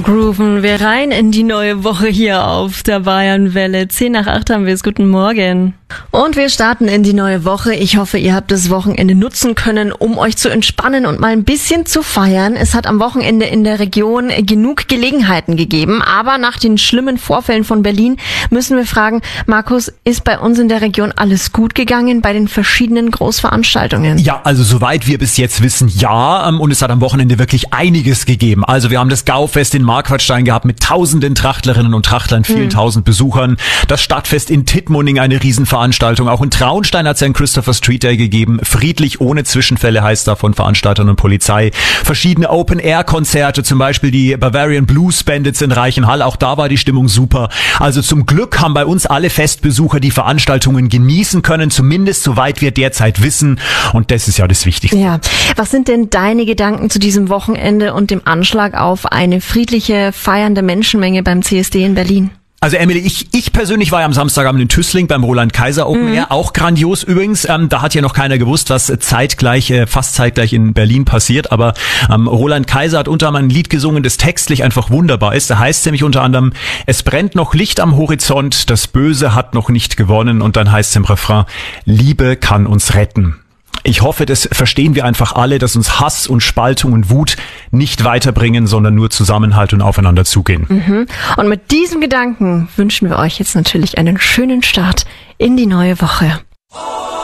Grooven wir rein in die neue Woche hier auf der Bayernwelle. 7:50 haben wir es. Guten Morgen. Und wir starten in die neue Woche. Ich hoffe, ihr habt das Wochenende nutzen können, um euch zu entspannen und mal ein bisschen zu feiern. Es hat am Wochenende in der Region genug Gelegenheiten gegeben. Aber nach den schlimmen Vorfällen von Berlin müssen wir fragen, Markus, ist bei uns in der Region alles gut gegangen bei den verschiedenen Großveranstaltungen? Ja, also soweit wir bis jetzt wissen, ja. Und es hat am Wochenende wirklich einiges gegeben. Also wir haben das Gaufest in Marquartstein gehabt mit tausenden Trachtlerinnen und Trachtlern, vielen tausend Besuchern. Das Stadtfest in Tittmoning, eine Riesenveranstaltung. Auch in Traunstein hat es einen Christopher Street Day gegeben. Friedlich, ohne Zwischenfälle heißt da von Veranstaltern und Polizei. Verschiedene Open-Air-Konzerte, zum Beispiel die Bavarian Blues Bandits in Reichenhall. Auch da war die Stimmung super. Also zum Glück haben bei uns alle Festbesucher die Veranstaltungen genießen können, zumindest soweit wir derzeit wissen. Und das ist ja das Wichtigste. Ja. Was sind denn deine Gedanken zu diesem Wochenende und dem Anschlag auf eine friedliche, feiernde Menschenmenge beim CSD in Berlin? Also Emily, ich persönlich war ja am Samstagabend in Tüßling beim Roland Kaiser Open Air, auch grandios übrigens. Da hat ja noch keiner gewusst, was fast zeitgleich in Berlin passiert. Aber Roland Kaiser hat unter anderem ein Lied gesungen, das textlich einfach wunderbar ist. Da heißt es nämlich unter anderem, es brennt noch Licht am Horizont, das Böse hat noch nicht gewonnen. Und dann heißt es im Refrain, Liebe kann uns retten. Ich hoffe, das verstehen wir einfach alle, dass uns Hass und Spaltung und Wut nicht weiterbringen, sondern nur Zusammenhalt und aufeinander zugehen. Und mit diesem Gedanken wünschen wir euch jetzt natürlich einen schönen Start in die neue Woche.